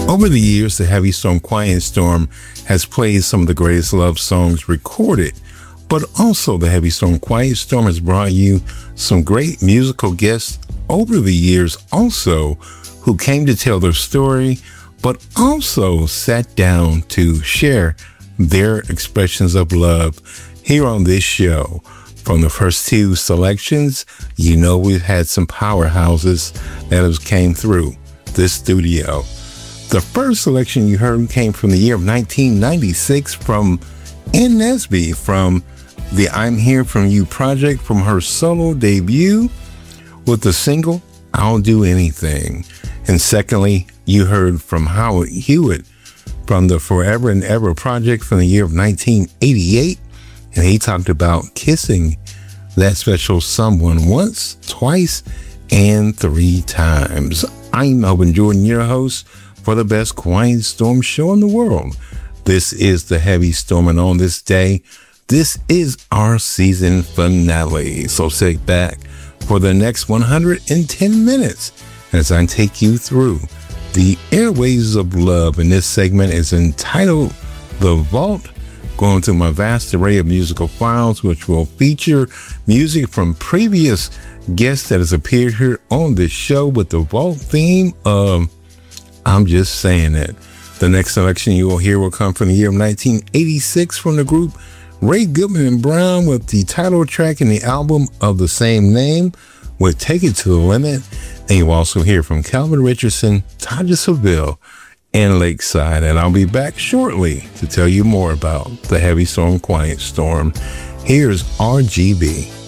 Over the years, the Heavy Storm Quiet Storm has played some of the greatest love songs recorded, but also the Heavy Storm Quiet Storm has brought you some great musical guests over the years also who came to tell their story, but also sat down to share their expressions of love here on this show. From the first two selections, you know we've had some powerhouses that have came through this studio. The first selection you heard came from the year of 1996 from N. Nesby from the I'm Here From You project from her solo debut with the single I'll Do Anything. And secondly, you heard from Howard Hewitt from the Forever and Ever project from the year of 1988. And he talked about kissing that special someone once, twice, and 3 times. I'm Melvin Jordan, your host for the best Quiet Storm show in the world. This is the Heavy Storm, and on this day, this is our season finale. So sit back for the next 110 minutes as I take you through the airways of love. And this segment is entitled The Vault, going through my vast array of musical files, which will feature music from previous guests that has appeared here on this show with the Vault theme of I'm Just Saying It. The next selection you will hear will come from the year of 1986 from the group Ray Goodman and Brown with the title track in the album of the same name with Take It to the Limit. And you'll also hear from Calvin Richardson, Taja Seville, and Lakeside. And I'll be back shortly to tell you more about the Heavy Storm Quiet Storm. Here's RGB.